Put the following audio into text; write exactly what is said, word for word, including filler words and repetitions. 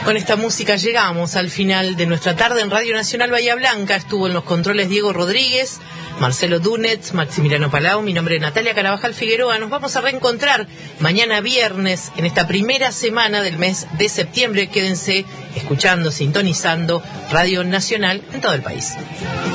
Con esta música llegamos al final de nuestra tarde en Radio Nacional Bahía Blanca. Estuvo en los controles Diego Rodríguez, Marcelo Dunet, Maximiliano Palau, mi nombre es Natalia Carabajal Figueroa. Nos vamos a reencontrar mañana viernes en esta primera semana del mes de septiembre. Quédense escuchando, sintonizando Radio Nacional en todo el país.